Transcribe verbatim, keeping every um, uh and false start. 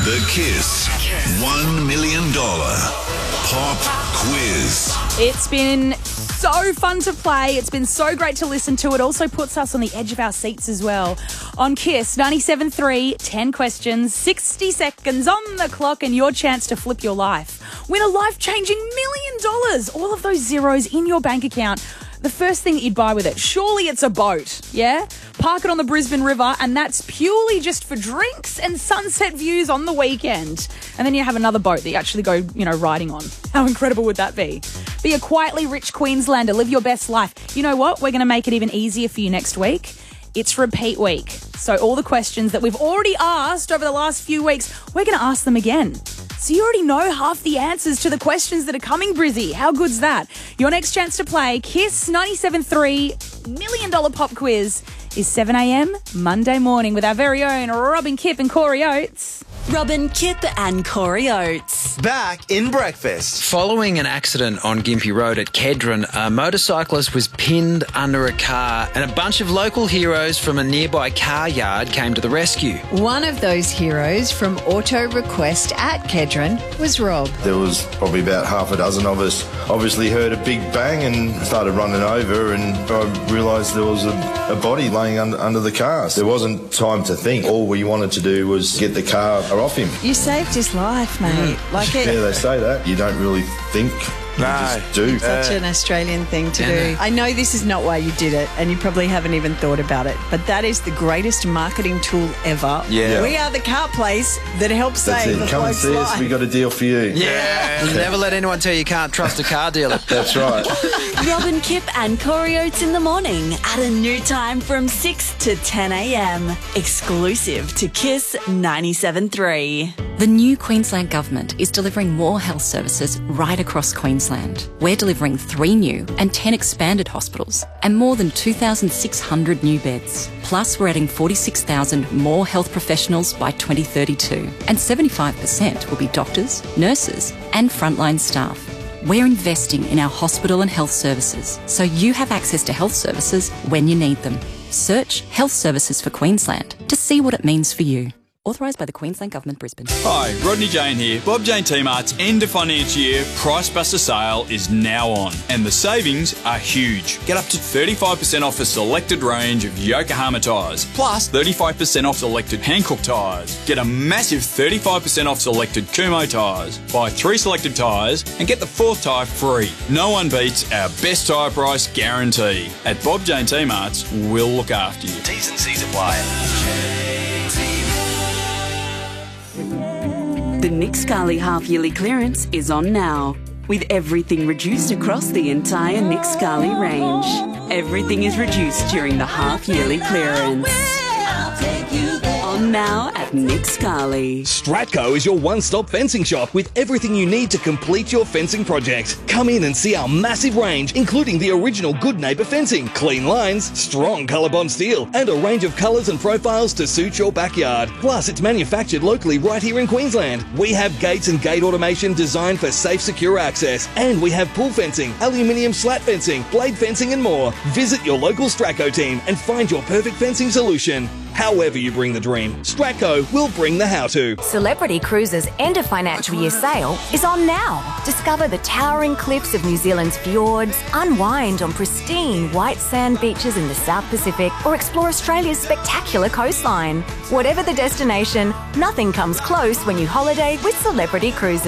The Kiss one million dollars Pop Quiz. It's been so fun to play. It's been so great to listen to. It also puts us on the edge of our seats as well. On Kiss ninety-seven point three, ten questions, sixty seconds on the clock, and your chance to flip your life. Win a life-changing million dollars. All of those zeros in your bank account. The first thing that you'd buy with it, surely it's a boat, yeah? Park it on the Brisbane River, and that's purely just for drinks and sunset views on the weekend. And then you have another boat that you actually go, you know, riding on. How incredible would that be? Be a quietly rich Queenslander, live your best life. You know what? We're going to make it even easier for you next week. It's repeat week. So all the questions that we've already asked over the last few weeks, we're going to ask them again. So you already know half the answers to the questions that are coming, Brizzy. How good's that? Your next chance to play Kiss ninety-seven point three million dollars Pop Quiz is seven a.m. Monday morning with our very own Robin Kipp and Corey Oates. Robin Kipp and Corey Oates. Back in breakfast. Following an accident on Gympie Road at Kedron, a motorcyclist was pinned under a car and a bunch of local heroes from a nearby car yard came to the rescue. One of those heroes from Auto Request at Kedron was Rob. There was probably about half a dozen of us. Obviously heard a big bang and started running over, and I realised there was a, a body laying under, under the car. There wasn't time to think. All we wanted to do was get the car off him. You saved his life, mate. Like it. Yeah, they say that. You don't really think. You No. just do. Such an Australian thing to do. I know this is not why you did it, and you probably haven't even thought about it, but that is the greatest marketing tool ever. Yeah. We are the car place that helps That's save it. the Come and bloke's see us. life. We got a deal for you. Yeah. Never let anyone tell you you can't trust a car dealer. That's right. Robin Kipp and Corey Oates in the morning at a new time from six to ten a.m. Exclusive to Kiss ninety-seven point three. The new Queensland Government is delivering more health services right across Queensland. We're delivering three new and ten expanded hospitals and more than two thousand six hundred new beds. Plus, we're adding forty-six thousand more health professionals by twenty thirty-two, and seventy-five percent will be doctors, nurses and frontline staff. We're investing in our hospital and health services so you have access to health services when you need them. Search Health Services for Queensland to see what it means for you. Authorised by the Queensland Government, Brisbane. Hi, Rodney Jane here. Bob Jane T-Mart's end of financial year Price Buster sale is now on, and the savings are huge. Get up to thirty-five percent off a selected range of Yokohama tyres, plus thirty-five percent off selected Hankook tyres. Get a massive thirty-five percent off selected Kumho tyres. Buy three selected tyres and get the fourth tyre free. No one beats our best tyre price guarantee. At Bob Jane T-Mart's, we'll look after you. T's and C's apply. The Nick Scali half-yearly clearance is on now, with everything reduced across the entire Nick Scali range. Everything is reduced during the half-yearly clearance. On now at Nick Scali. Stratco is your one-stop fencing shop with everything you need to complete your fencing project. Come in and see our massive range, including the original Good Neighbour fencing, clean lines, strong ColourBond steel, and a range of colours and profiles to suit your backyard. Plus, it's manufactured locally right here in Queensland. We have gates and gate automation designed for safe, secure access. And we have pool fencing, aluminium slat fencing, blade fencing and more. Visit your local Stratco team and find your perfect fencing solution. However you bring the dream, Stratco will bring the how-to. Celebrity Cruises' end of financial year sale is on now. Discover the towering cliffs of New Zealand's fjords, unwind on pristine white sand beaches in the South Pacific, or explore Australia's spectacular coastline. Whatever the destination, nothing comes close when you holiday with Celebrity Cruises.